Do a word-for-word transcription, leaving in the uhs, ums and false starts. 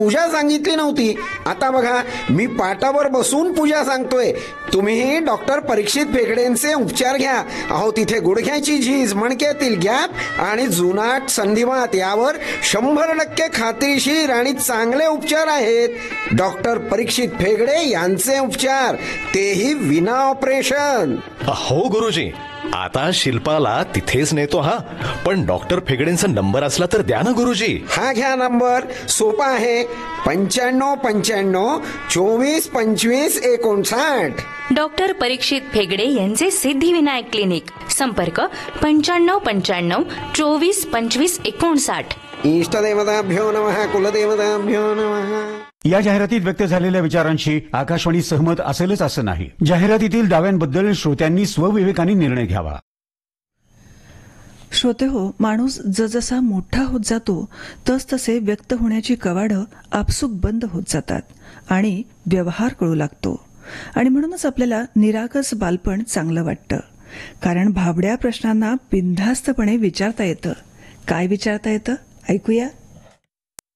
पूजा सांगितली नव्हती. आता बघा मी पाटावर बसून पूजा सांगतोय. तुम्ही डॉक्टर परीक्षित फेगडेंचे उपचार घ्या. अहो तिथे गुडघ्याची झीज, मणक्यातील गॅप आणि जुनाट संधिवात यावर शंभर टक्के खात्रीशीर आणि चांगले उपचार आहेत. डॉक्टर परीक्षित फेगडे यांचे उपचार, तेही विना ऑपरेशन. हो गुरुजी, आता शिल्पाला तिथेच नेतो. हा पण डॉक्टर फेगडेंचा नंबर असला तर द्या ना गुरुजी. हा घ्या नंबर, सोपा आहे. पंच्याण्णव पंच्याण्णव चोवीस पंचवीस एकोणसाठ. डॉक्टर परीक्षित फेगडे यांचे सिद्धिविनायक क्लिनिक. संपर्क पंच्याण्णव पंच्याण्णव चोवीस पंचवीस एकोणसाठ. इष्टदेवताभ्यो नमः, कुलदेवताभ्यो नमः. या जाहिरातीत व्यक्त झालेल्या विचारांशी आकाशवाणी सहमत असेलच असं नाही. जाहिरातीतील दाव्यांबद्दल श्रोत्यांनी स्वविवेकाने निर्णय घ्यावा. श्रोते हो, माणूस जसजसा मोठा होत जातो तसतसे व्यक्त होण्याची कवाडं आपसूक बंद होत जातात आणि व्यवहार कळू लागतो. आणि म्हणूनच आपल्याला निरागस बालपण चांगलं वाटतं. कारण भाबड्या प्रश्नांना बिनधास्तपणे विचारता येतं. काय विचारता येतं ऐकूया.